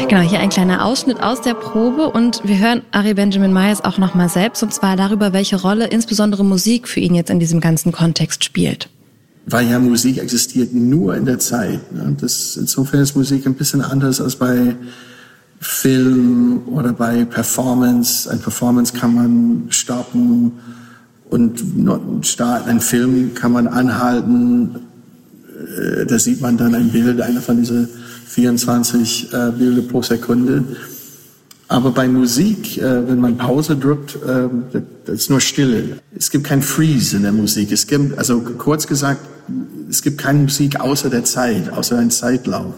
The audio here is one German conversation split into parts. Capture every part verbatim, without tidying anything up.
Genau, hier ein kleiner Ausschnitt aus der Probe und wir hören Ari Benjamin Myers auch nochmal selbst, und zwar darüber, welche Rolle insbesondere Musik für ihn jetzt in diesem ganzen Kontext spielt. Weil ja Musik existiert nur in der Zeit. Ne? Das, insofern ist Musik ein bisschen anders als bei Film oder bei Performance. Ein Performance kann man stoppen und starten. Ein Film kann man anhalten. Da sieht man dann ein Bild, einer von diesen vierundzwanzig äh, Bilder pro Sekunde. Aber bei Musik, äh, wenn man Pause drückt, äh, das ist nur Stille. Es gibt kein Freeze in der Musik. Es gibt, also kurz gesagt, es gibt keine Musik außer der Zeit, außer ein Zeitlauf.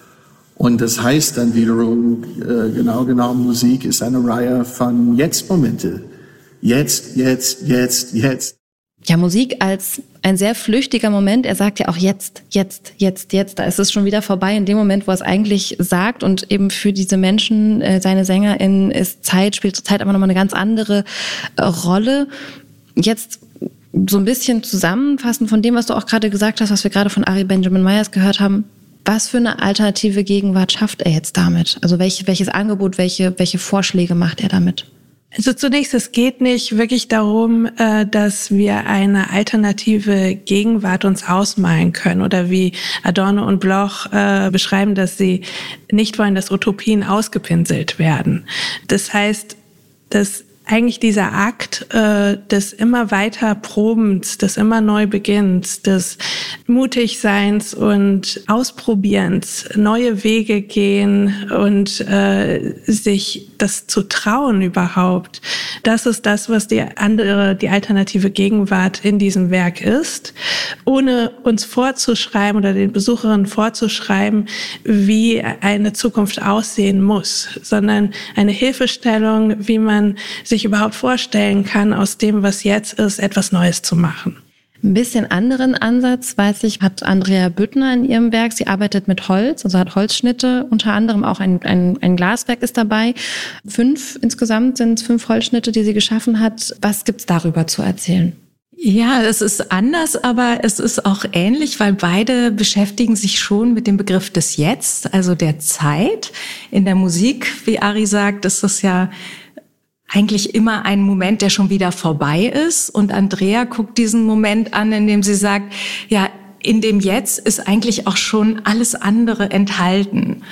Und das heißt dann wiederum, äh, genau genommen, Musik ist eine Reihe von Jetzt-Momente. Jetzt, jetzt, jetzt, jetzt. Ja, Musik als ein sehr flüchtiger Moment. Er sagt ja auch jetzt, jetzt, jetzt, jetzt. Da ist es schon wieder vorbei in dem Moment, wo er es eigentlich sagt. Und eben für diese Menschen, äh, seine SängerInnen, ist Zeit, spielt Zeit aber nochmal eine ganz andere äh, Rolle. Jetzt so ein bisschen zusammenfassend von dem, was du auch gerade gesagt hast, was wir gerade von Ari Benjamin Myers gehört haben. Was für eine alternative Gegenwart schafft er jetzt damit? Also welche, welches Angebot, welche, welche Vorschläge macht er damit? Also zunächst, es geht nicht wirklich darum, dass wir eine alternative Gegenwart uns ausmalen können oder wie Adorno und Bloch beschreiben, dass sie nicht wollen, dass Utopien ausgepinselt werden. Das heißt, dass eigentlich dieser Akt äh, des immer weiter Probens, des immer neu Beginnens, des Mutigseins und Ausprobierens, neue Wege gehen und äh, sich das zu trauen überhaupt, das ist das, was die andere, die alternative Gegenwart in diesem Werk ist, ohne uns vorzuschreiben oder den Besucherinnen vorzuschreiben, wie eine Zukunft aussehen muss, sondern eine Hilfestellung, wie man sich überhaupt vorstellen kann, aus dem, was jetzt ist, etwas Neues zu machen. Ein bisschen anderen Ansatz, weiß ich, hat Andrea Büttner in ihrem Werk. Sie arbeitet mit Holz, also hat Holzschnitte, unter anderem auch ein, ein, ein Glaswerk ist dabei. Fünf insgesamt sind es fünf Holzschnitte, die sie geschaffen hat. Was gibt's darüber zu erzählen? Ja, es ist anders, aber es ist auch ähnlich, weil beide beschäftigen sich schon mit dem Begriff des Jetzt, also der Zeit. In der Musik, wie Ari sagt, ist das ja eigentlich immer ein Moment, der schon wieder vorbei ist. Und Andrea guckt diesen Moment an, in dem sie sagt, ja, in dem Jetzt ist eigentlich auch schon alles andere enthalten.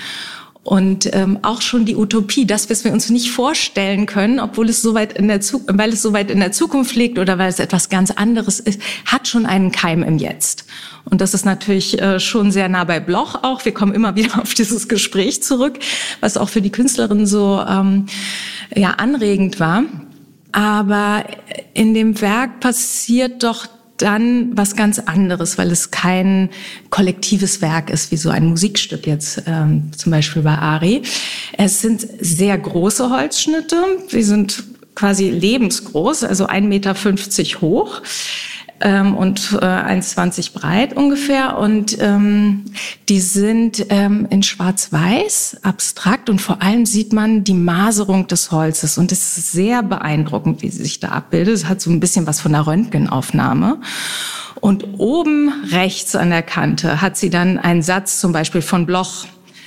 Und ähm, auch schon die Utopie, das, was wir uns nicht vorstellen können, obwohl es so weit in der Zu- weil es so weit in der Zukunft liegt oder weil es etwas ganz anderes ist, hat schon einen Keim im Jetzt. Und das ist natürlich äh, schon sehr nah bei Bloch auch. Wir kommen immer wieder auf dieses Gespräch zurück, was auch für die Künstlerin so ähm, ja anregend war. Aber in dem Werk passiert doch dann was ganz anderes, weil es kein kollektives Werk ist, wie so ein Musikstück jetzt ähm, zum Beispiel bei Ari. Es sind sehr große Holzschnitte, die sind quasi lebensgroß, also ein Meter fünfzig hoch ähm, und äh, eins Komma zwanzig breit ungefähr. Und ähm, die sind ähm, in Schwarz-Weiß, abstrakt, und vor allem sieht man die Maserung des Holzes. Und es ist sehr beeindruckend, wie sie sich da abbildet. Es hat so ein bisschen was von einer Röntgenaufnahme. Und oben rechts an der Kante hat sie dann einen Satz zum Beispiel von Bloch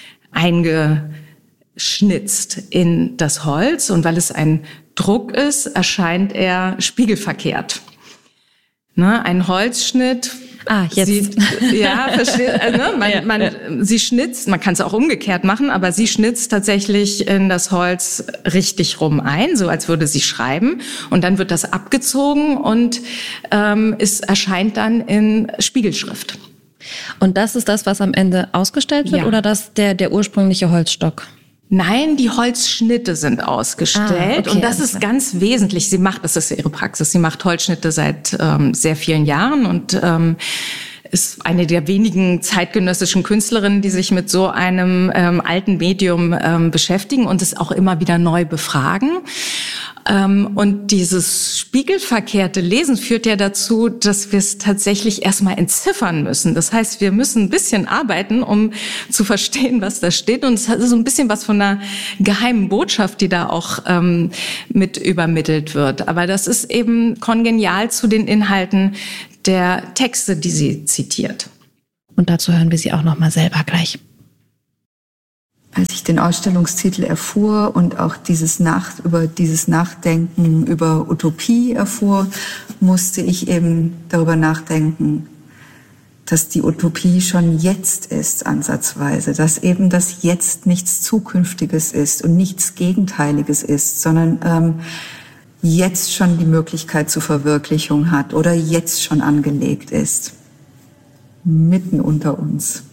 eingeschnitzt in das Holz. Und weil es ein Druck ist, erscheint er spiegelverkehrt. Ne, ein Holzschnitt. Ah, jetzt. Sie, ja, versteht, äh, ne, man, ja, man, ja. sie schnitzt, man kann es auch umgekehrt machen, aber sie schnitzt tatsächlich in das Holz richtig rum ein, so als würde sie schreiben. Und dann wird das abgezogen und ähm, es erscheint dann in Spiegelschrift. Und das ist das, was am Ende ausgestellt wird, Ja. oder das der, der ursprüngliche Holzstock? Nein, die Holzschnitte sind ausgestellt. Ah, okay, und das alles ist klar. ganz wesentlich. Sie macht, das ist ihre Praxis, sie macht Holzschnitte seit ähm, sehr vielen Jahren und ähm, ist eine der wenigen zeitgenössischen Künstlerinnen, die sich mit so einem ähm, alten Medium ähm, beschäftigen und es auch immer wieder neu befragen. Ähm, und dieses spiegelverkehrte Lesen führt ja dazu, dass wir es tatsächlich erstmal entziffern müssen. Das heißt, wir müssen ein bisschen arbeiten, um zu verstehen, was da steht. Und es hat so ein bisschen was von einer geheimen Botschaft, die da auch ähm, mit übermittelt wird. Aber das ist eben kongenial zu den Inhalten der Texte, die sie zitiert. Und dazu hören wir sie auch noch mal selber gleich. als ich den Ausstellungstitel erfuhr und auch dieses Nach- über dieses Nachdenken über Utopie erfuhr, musste ich eben darüber nachdenken, dass die Utopie schon jetzt ist, ansatzweise, dass eben das Jetzt nichts Zukünftiges ist und nichts Gegenteiliges ist, sondern ähm, jetzt schon die Möglichkeit zur Verwirklichung hat oder jetzt schon angelegt ist, mitten unter uns.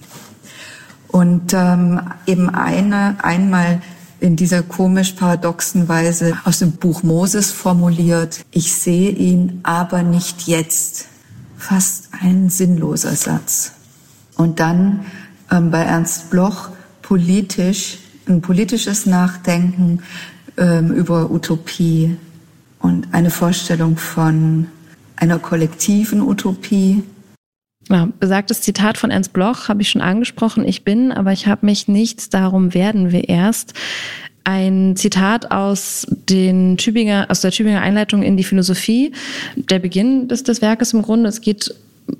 Und ähm, eben eine, einmal in dieser komisch paradoxen Weise aus dem Buch Moses formuliert, ich sehe ihn, aber nicht jetzt. Fast ein sinnloser Satz. Und dann ähm, bei Ernst Bloch politisch, ein politisches Nachdenken ähm, über Utopie und eine Vorstellung von einer kollektiven Utopie. Ja, besagtes Zitat von Ernst Bloch habe ich schon angesprochen. Ich bin, aber ich habe mich nicht, darum werden wir erst. Ein Zitat aus den Tübinger, aus der Tübinger Einleitung in die Philosophie, der Beginn des, des Werkes im Grunde. Es geht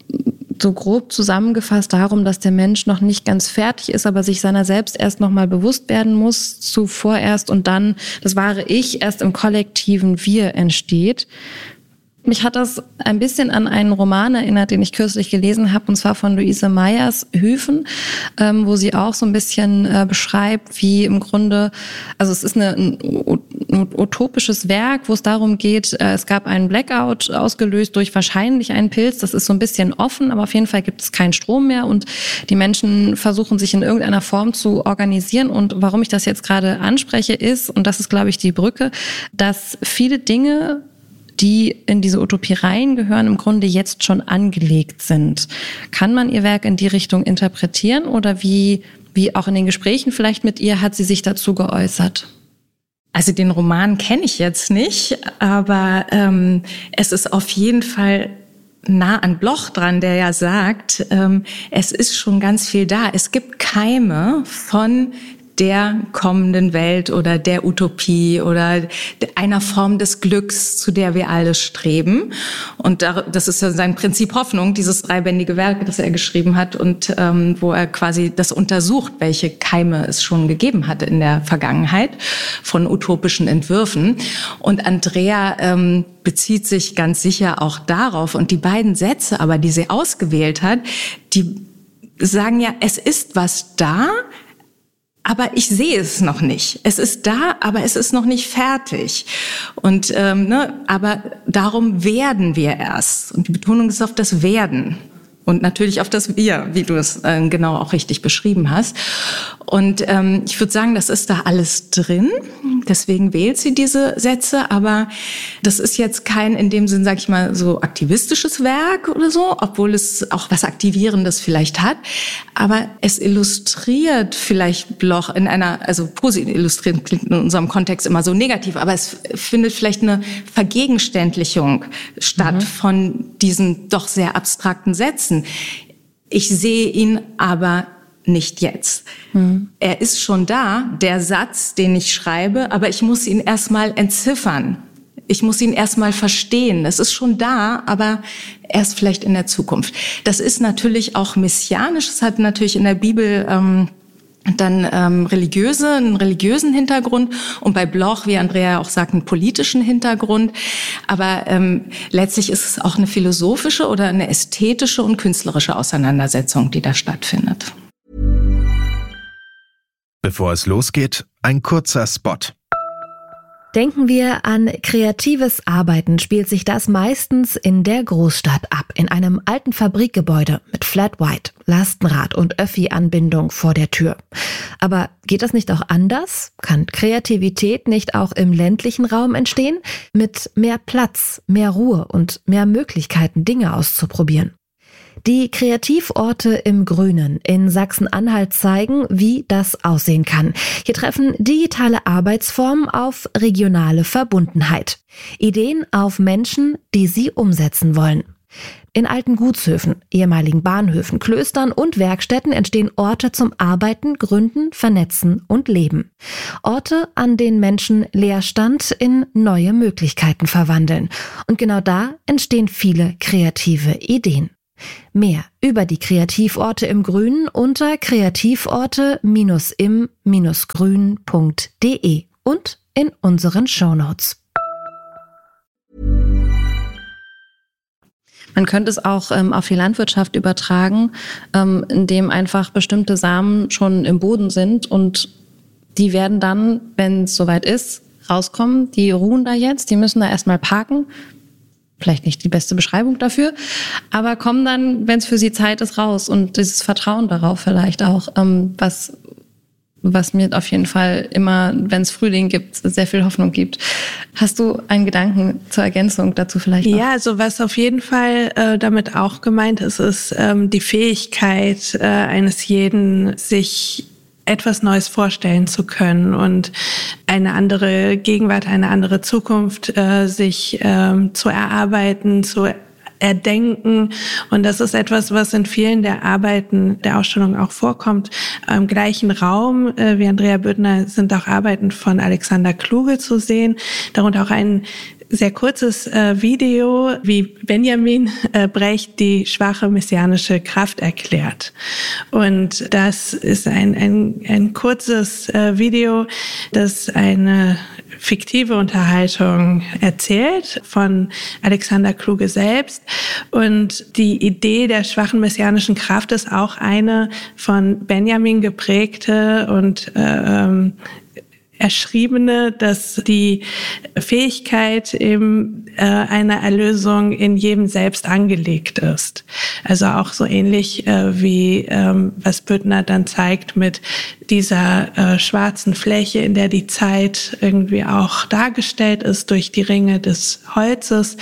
so grob zusammengefasst darum, dass der Mensch noch nicht ganz fertig ist, aber sich seiner selbst erst noch mal bewusst werden muss, zuvor erst und dann das wahre Ich erst im kollektiven Wir entsteht. Mich hat das ein bisschen an einen Roman erinnert, den ich kürzlich gelesen habe, und zwar von Luise Meyers Höfen, ähm, wo sie auch so ein bisschen äh, beschreibt, wie im Grunde, also es ist eine, ein, ein utopisches Werk, wo es darum geht, äh, es gab einen Blackout ausgelöst durch wahrscheinlich einen Pilz, das ist so ein bisschen offen, aber auf jeden Fall gibt es keinen Strom mehr und die Menschen versuchen sich in irgendeiner Form zu organisieren. Und warum ich das jetzt gerade anspreche ist, und das ist, glaube ich, die Brücke, dass viele Dinge, die in diese Utopie reingehören, im Grunde jetzt schon angelegt sind. Kann man ihr Werk in die Richtung interpretieren oder wie, wie auch in den Gesprächen vielleicht mit ihr, hat sie sich dazu geäußert? Also den Roman kenne ich jetzt nicht, aber ähm, es ist auf jeden Fall nah an Bloch dran, der ja sagt, ähm, es ist schon ganz viel da. Es gibt Keime von der kommenden Welt oder der Utopie oder einer Form des Glücks, zu der wir alle streben. Und das ist ja sein Prinzip Hoffnung, dieses dreibändige Werk, das er geschrieben hat und ähm, wo er quasi das untersucht, welche Keime es schon gegeben hat in der Vergangenheit von utopischen Entwürfen. Und Andrea ähm, bezieht sich ganz sicher auch darauf. Und die beiden Sätze aber, die sie ausgewählt hat, die sagen ja, es ist was da, aber ich sehe es noch nicht. Es ist da, aber es ist noch nicht fertig. Und ähm, ne, aber darum werden wir erst. Und die Betonung ist auf das Werden. Und natürlich auf das Wir, wie du es äh, genau auch richtig beschrieben hast. Und ähm, ich würde sagen, das ist da alles drin. Deswegen wählt sie diese Sätze. Aber das ist jetzt kein, in dem Sinn, sag ich mal, so aktivistisches Werk oder so, obwohl es auch was Aktivierendes vielleicht hat. Aber es illustriert vielleicht Bloch in einer, also positiv illustriert klingt in unserem Kontext immer so negativ, aber es findet vielleicht eine Vergegenständlichung statt mhm. von diesen doch sehr abstrakten Sätzen. Ich sehe ihn aber nicht jetzt. Hm. Er ist schon da, der Satz, den ich schreibe, aber ich muss ihn erstmal entziffern. Ich muss ihn erstmal verstehen. Es ist schon da, aber erst vielleicht in der Zukunft. Das ist natürlich auch messianisch. Es hat natürlich in der Bibel ähm, dann ähm, religiöse, einen religiösen Hintergrund und bei Bloch, wie Andrea auch sagt, einen politischen Hintergrund. Aber ähm, letztlich ist es auch eine philosophische oder eine ästhetische und künstlerische Auseinandersetzung, die da stattfindet. Bevor es losgeht, ein kurzer Spot. Denken wir an kreatives Arbeiten, spielt sich das meistens in der Großstadt ab, in einem alten Fabrikgebäude mit Flat White, Lastenrad und Öffi-Anbindung vor der Tür. Aber geht das nicht auch anders? Kann Kreativität nicht auch im ländlichen Raum entstehen? Mit mehr Platz, mehr Ruhe und mehr Möglichkeiten, Dinge auszuprobieren. Die Kreativorte im Grünen in Sachsen-Anhalt zeigen, wie das aussehen kann. Hier treffen digitale Arbeitsformen auf regionale Verbundenheit. Ideen auf Menschen, die sie umsetzen wollen. In alten Gutshöfen, ehemaligen Bahnhöfen, Klöstern und Werkstätten entstehen Orte zum Arbeiten, Gründen, Vernetzen und Leben. Orte, an denen Menschen Leerstand in neue Möglichkeiten verwandeln. Und genau da entstehen viele kreative Ideen. Mehr über die Kreativorte im Grünen unter kreativorte im grün punkt de und in unseren Shownotes. Man könnte es auch ähm, auf die Landwirtschaft übertragen, ähm, indem einfach bestimmte Samen schon im Boden sind und die werden dann, wenn es soweit ist, rauskommen. Die ruhen da jetzt, die müssen da erstmal parken. Vielleicht nicht die beste Beschreibung dafür, aber kommen dann, wenn es für sie Zeit ist, raus. Und dieses Vertrauen darauf vielleicht auch, ähm, was, was mir auf jeden Fall immer, wenn es Frühling gibt, sehr viel Hoffnung gibt. Hast du einen Gedanken zur Ergänzung dazu vielleicht noch? Ja, also was auf jeden Fall äh, damit auch gemeint ist, ist ähm, die Fähigkeit äh, eines jeden, sich etwas Neues vorstellen zu können und eine andere Gegenwart, eine andere Zukunft äh, sich ähm, zu erarbeiten, zu erdenken. Und das ist etwas, was in vielen der Arbeiten der Ausstellung auch vorkommt. Im gleichen Raum äh, wie Andrea Büttner sind auch Arbeiten von Alexander Kluge zu sehen, darunter auch ein sehr kurzes äh, Video, wie Benjamin äh, Brecht die schwache messianische Kraft erklärt. Und das ist ein, ein, ein kurzes äh, Video, das eine fiktive Unterhaltung erzählt von Alexander Kluge selbst. Und die Idee der schwachen messianischen Kraft ist auch eine von Benjamin geprägte und äh, erschriebene, dass die Fähigkeit eben äh, einer Erlösung in jedem selbst angelegt ist. Also auch so ähnlich äh, wie ähm, was Büttner dann zeigt mit dieser äh, schwarzen Fläche, in der die Zeit irgendwie auch dargestellt ist durch die Ringe des Holzes.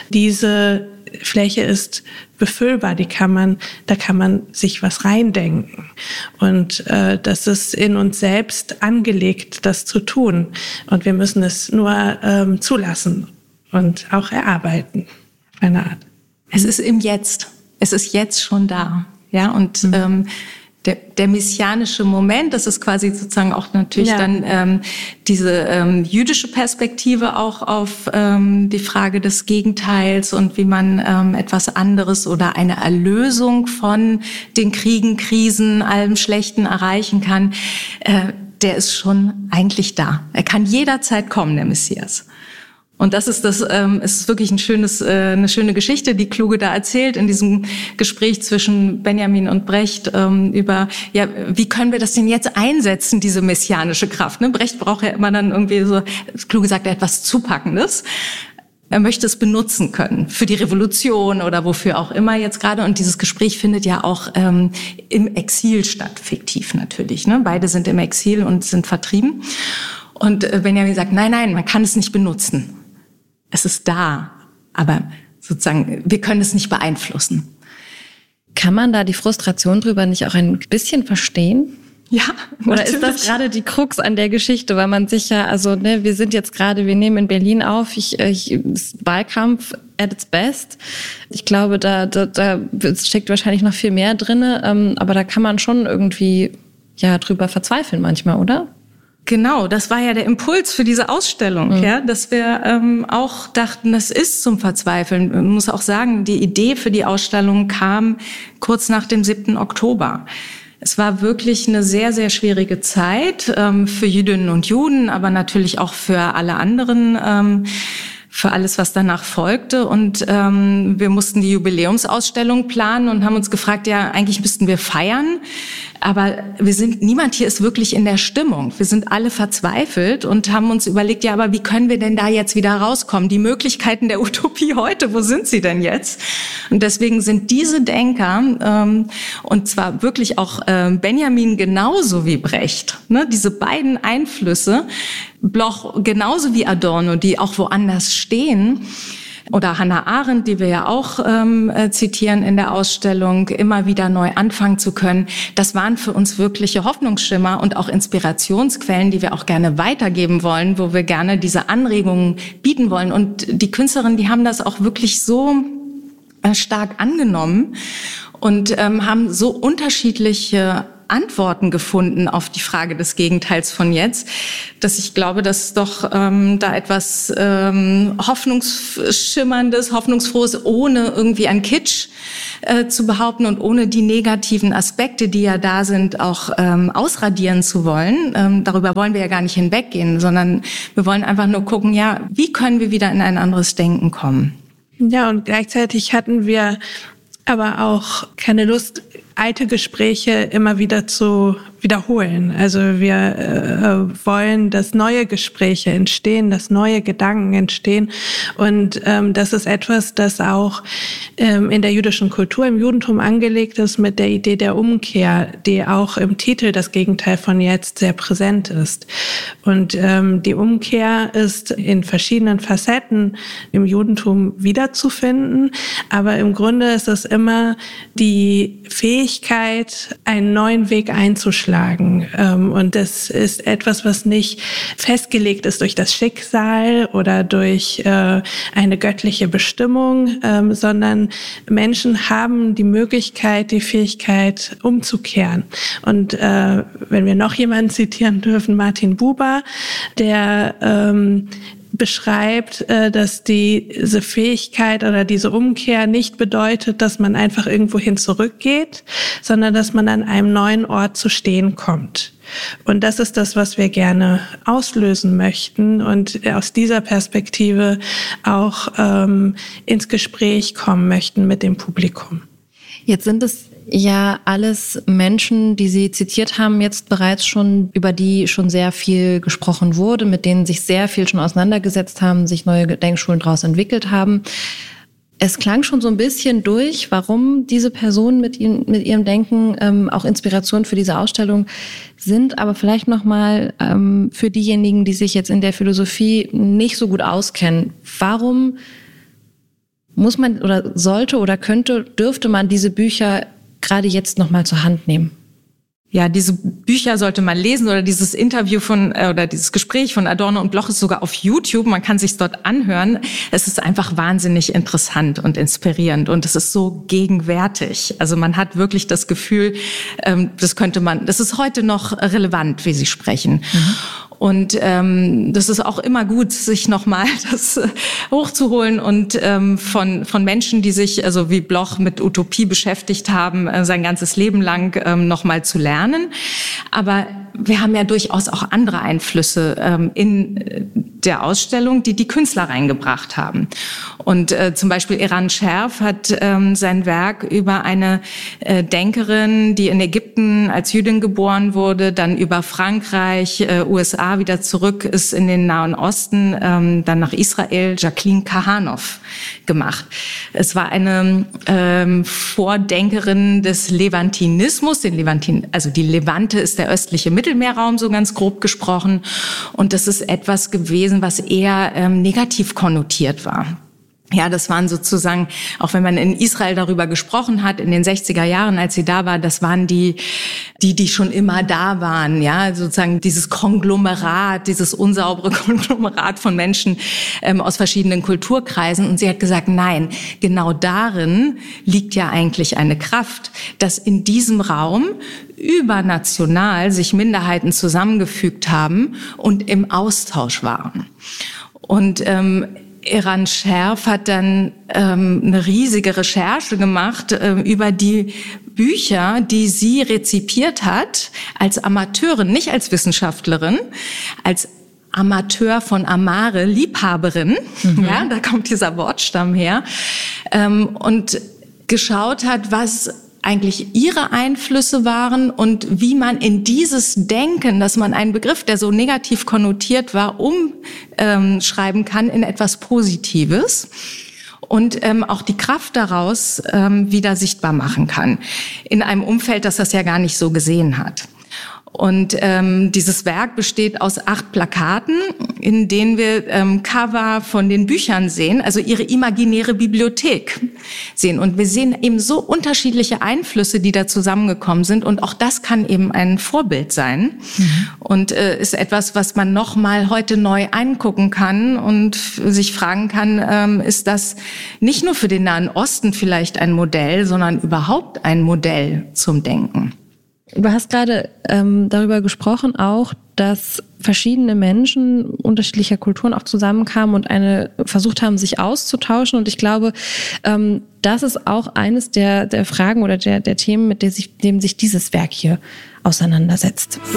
Diese Fläche ist befüllbar, die kann man, da kann man sich was reindenken. Und äh, das ist in uns selbst angelegt, das zu tun. Und wir müssen es nur ähm, zulassen und auch erarbeiten, auf eine Art. Es ist im Jetzt. Es ist jetzt schon da. Ja, und mhm. ähm, der, der messianische Moment, das ist quasi sozusagen auch natürlich ja. dann ähm, diese ähm, jüdische Perspektive auch auf ähm, die Frage des Gegenteils und wie man ähm, etwas anderes oder eine Erlösung von den Kriegen, Krisen, allem Schlechten erreichen kann. Äh, der ist schon eigentlich da. Er kann jederzeit kommen, der Messias. Und das ist das, ähm, ist wirklich ein schönes, äh, eine schöne Geschichte, die Kluge da erzählt in diesem Gespräch zwischen Benjamin und Brecht ähm, über, ja, wie können wir das denn jetzt einsetzen, diese messianische Kraft? Ne? Brecht braucht ja immer dann irgendwie so, Kluge sagt ja etwas Zupackendes. Er möchte es benutzen können für die Revolution oder wofür auch immer jetzt gerade. Und dieses Gespräch findet ja auch ähm, im Exil statt, fiktiv natürlich. Ne? Beide sind im Exil und sind vertrieben. Und äh, Benjamin sagt, nein, nein, man kann es nicht benutzen. Es ist da, aber sozusagen, wir können es nicht beeinflussen. Kann man da die Frustration drüber nicht auch ein bisschen verstehen? Ja, Oder natürlich. Ist das gerade die Krux an der Geschichte, weil man sich ja, also ne, wir sind jetzt gerade, wir nehmen in Berlin auf, ich, ich ist Wahlkampf at its best. Ich glaube, da, da, da steckt wahrscheinlich noch viel mehr drinne, ähm, aber da kann man schon irgendwie ja drüber verzweifeln manchmal, oder? Genau, das war ja der Impuls für diese Ausstellung, mhm. ja, dass wir ähm, auch dachten, das ist zum Verzweifeln. Man muss auch sagen, die Idee für die Ausstellung kam kurz nach dem siebten Oktober. Es war wirklich eine sehr, sehr schwierige Zeit ähm, für Jüdinnen und Juden, aber natürlich auch für alle anderen, ähm, für alles, was danach folgte. Und ähm, wir mussten die Jubiläumsausstellung planen und haben uns gefragt, ja, eigentlich müssten wir feiern. Aber wir sind, niemand hier ist wirklich in der Stimmung. Wir sind alle verzweifelt und haben uns überlegt, ja, aber wie können wir denn da jetzt wieder rauskommen? Die Möglichkeiten der Utopie heute, wo sind sie denn jetzt? Und deswegen sind diese Denker, ähm, und zwar wirklich auch äh, Benjamin genauso wie Brecht, ne, diese beiden Einflüsse, Bloch genauso wie Adorno, die auch woanders stehen, oder Hannah Arendt, die wir ja auch ähm, äh, zitieren in der Ausstellung, immer wieder neu anfangen zu können. Das waren für uns wirkliche Hoffnungsschimmer und auch Inspirationsquellen, die wir auch gerne weitergeben wollen, wo wir gerne diese Anregungen bieten wollen. Und die Künstlerinnen, die haben das auch wirklich so äh, stark angenommen und ähm, haben so unterschiedliche Antworten gefunden auf die Frage des Gegenteils von jetzt, dass ich glaube, dass doch ähm, da etwas ähm, Hoffnungsschimmerndes, Hoffnungsfrohes, ohne irgendwie ein Kitsch äh, zu behaupten und ohne die negativen Aspekte, die ja da sind, auch ähm, ausradieren zu wollen. Ähm, darüber wollen wir ja gar nicht hinweggehen, sondern wir wollen einfach nur gucken, ja, wie können wir wieder in ein anderes Denken kommen? Ja, und gleichzeitig hatten wir aber auch keine Lust, alte Gespräche immer wieder zu wiederholen. Also wir äh, wollen, dass neue Gespräche entstehen, dass neue Gedanken entstehen. Und ähm, das ist etwas, das auch ähm, in der jüdischen Kultur, im Judentum angelegt ist mit der Idee der Umkehr, die auch im Titel das Gegenteil von jetzt sehr präsent ist. Und ähm, die Umkehr ist in verschiedenen Facetten im Judentum wiederzufinden. Aber im Grunde ist es immer die Fähigkeit, einen neuen Weg einzuschlagen. Und das ist etwas, was nicht festgelegt ist durch das Schicksal oder durch eine göttliche Bestimmung, sondern Menschen haben die Möglichkeit, die Fähigkeit umzukehren. Und wenn wir noch jemanden zitieren dürfen, Martin Buber, der ähm, beschreibt, dass diese Fähigkeit oder diese Umkehr nicht bedeutet, dass man einfach irgendwohin zurückgeht, sondern dass man an einem neuen Ort zu stehen kommt. Und das ist das, was wir gerne auslösen möchten und aus dieser Perspektive auch ähm, ins Gespräch kommen möchten mit dem Publikum. Jetzt sind es ja alles Menschen, die Sie zitiert haben, jetzt bereits schon, über die schon sehr viel gesprochen wurde, mit denen sich sehr viel schon auseinandergesetzt haben, sich neue Denkschulen daraus entwickelt haben. Es klang schon so ein bisschen durch, warum diese Personen mit ihrem, mit ihrem Denken ähm, auch Inspiration für diese Ausstellung sind. Aber vielleicht nochmal ähm, für diejenigen, die sich jetzt in der Philosophie nicht so gut auskennen. Warum muss man oder sollte oder könnte, dürfte man diese Bücher gerade jetzt nochmal zur Hand nehmen? Ja, diese Bücher sollte man lesen oder dieses Interview von äh, oder dieses Gespräch von Adorno und Bloch ist sogar auf YouTube. Man kann sich's dort anhören. Es ist einfach wahnsinnig interessant und inspirierend und es ist so gegenwärtig. Also man hat wirklich das Gefühl, ähm, das könnte man, das ist heute noch relevant, wie Sie sprechen. Mhm. Und ähm, das ist auch immer gut, sich nochmal das äh, hochzuholen und ähm, von von Menschen, die sich, also wie Bloch, mit Utopie beschäftigt haben, äh, sein ganzes Leben lang ähm, nochmal zu lernen. Aber wir haben ja durchaus auch andere Einflüsse ähm, in der Ausstellung, die die Künstler reingebracht haben. Und äh, zum Beispiel Eran Scherf hat ähm, sein Werk über eine äh, Denkerin, die in Ägypten als Jüdin geboren wurde, dann über Frankreich, äh, U S A wieder zurück ist in den Nahen Osten, ähm, dann nach Israel, Jacqueline Kahanoff gemacht. Es war eine ähm, Vordenkerin des Levantinismus, den Levantin, also die Levante ist der östliche Mittelmeerraum, so ganz grob gesprochen. Und das ist etwas gewesen, was eher ähm, negativ konnotiert war. Ja, das waren sozusagen, auch wenn man in Israel darüber gesprochen hat, in den sechziger Jahren, als sie da war, das waren die, die, die schon immer da waren, ja, sozusagen dieses Konglomerat, dieses unsaubere Konglomerat von Menschen ähm, aus verschiedenen Kulturkreisen. Und sie hat gesagt, nein, genau darin liegt ja eigentlich eine Kraft, dass in diesem Raum übernational sich Minderheiten zusammengefügt haben und im Austausch waren. Und ähm, Eran Scherf hat dann ähm, eine riesige Recherche gemacht äh, über die Bücher, die sie rezipiert hat als Amateurin, nicht als Wissenschaftlerin, als Amateur von Amare, Liebhaberin, mhm. ja, da kommt dieser Wortstamm her, ähm, und geschaut hat, was eigentlich ihre Einflüsse waren und wie man in dieses Denken, dass man einen Begriff, der so negativ konnotiert war, umschreiben kann in etwas Positives und ähm, auch die Kraft daraus ähm, wieder sichtbar machen kann in einem Umfeld, das das ja gar nicht so gesehen hat. Und ähm, dieses Werk besteht aus acht Plakaten, in denen wir ähm, Cover von den Büchern sehen, also ihre imaginäre Bibliothek sehen. Und wir sehen eben so unterschiedliche Einflüsse, die da zusammengekommen sind. Und auch das kann eben ein Vorbild sein. Mhm. Und äh, ist etwas, was man noch mal heute neu angucken kann und sich fragen kann, ähm, ist das nicht nur für den Nahen Osten vielleicht ein Modell, sondern überhaupt ein Modell zum Denken? Du hast gerade ähm, darüber gesprochen auch, dass verschiedene Menschen unterschiedlicher Kulturen auch zusammenkamen und eine versucht haben, sich auszutauschen. Und ich glaube, ähm, das ist auch eines der, der Fragen oder der, der Themen, mit der sich, dem sich dieses Werk hier auseinandersetzt.